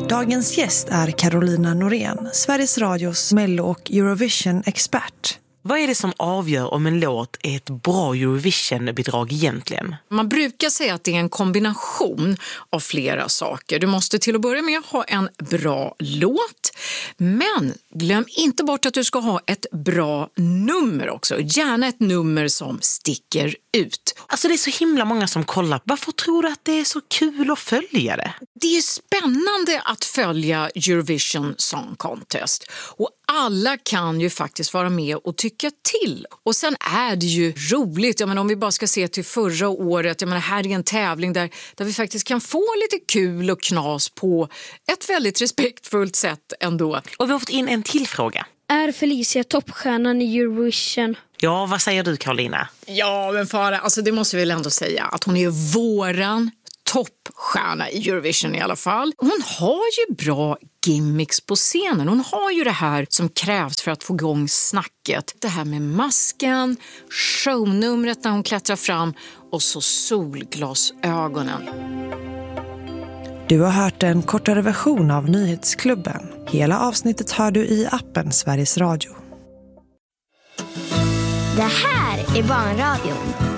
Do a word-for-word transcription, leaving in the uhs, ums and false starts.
Dagens gäst är Carolina Norén, Sveriges Radios Mello- och Eurovision-expert. Vad är det som avgör om en låt är ett bra Eurovision-bidrag egentligen? Man brukar säga att det är en kombination av flera saker. Du måste till att börja med ha en bra låt. Men glöm inte bort att du ska ha ett bra nummer också. Gärna ett nummer som sticker ut. Alltså det är så himla många som kollar. Varför tror du att det är så kul att följa det? Det är spännande att följa Eurovision Song Contest. Och alla kan ju faktiskt vara med och tycka till. Och sen är det ju roligt. Jag menar, om vi bara ska se till förra året. Jag menar, här är en tävling där, där vi faktiskt kan få lite kul och knas på ett väldigt respektfullt sätt ändå. Och vi har fått in en till fråga. Är Felicia toppstjärnan i Eurovision? Ja, vad säger du, Carolina? Ja, men Farah, alltså det måste vi väl ändå säga. Att hon är våran toppstjärna i Eurovision i alla fall. Hon har ju bra gimmicks på scenen. Hon har ju det här som krävs för att få igång snacket. Det här med masken, shownumret när hon klättrar fram och så solglasögonen. Du har hört en kortare version av Nyhetsklubben. Hela avsnittet hör du i appen Sveriges Radio. Det här är Barnradion.